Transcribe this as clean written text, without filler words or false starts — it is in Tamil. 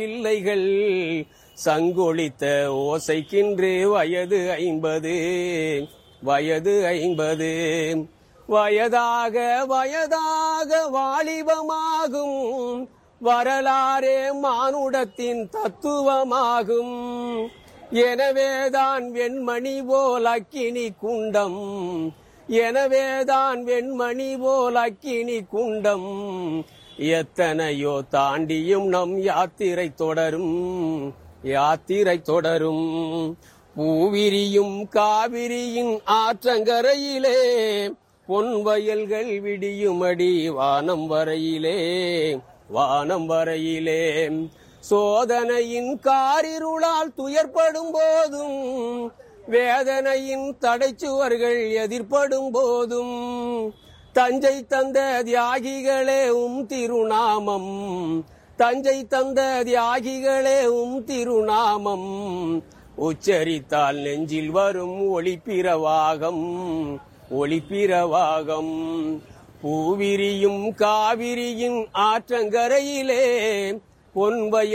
பிள்ளைகள் சங்கொழித்த ஓசைக்கின்று வயது 50 வயதாக வாலிபமாகும் வரலாறே மானுடத்தின் தத்துவமாகும். எனவேதான் வெண்மணி போல் அக்கினி குண்டம், எனவேதான் வெண்மணி போல் அக்கினி குண்டம். எத்தனையோ தாண்டியும் நம் யாத்திரை தொடரும். பூவிரியும் காவிரியின் ஆற்றங்கரையிலே பொன் வயல்கள் விடியுமடி வானம் வரையிலே. சோதனையின் காரிருளால் துயர்படும் போதும் வேதனையின் தடைச்சுவர்கள் எதிர்படும் போதும் தஞ்சை தந்த தியாகிகளே திருநாமம், தஞ்சை தந்த தியாகிகளே திருநாமம் உச்சரித்தால் நெஞ்சில் வரும் ஒளிப்பிரவாகம். பூவிரியும் காவிரியின் ஆற்றங்கரையிலே பொன்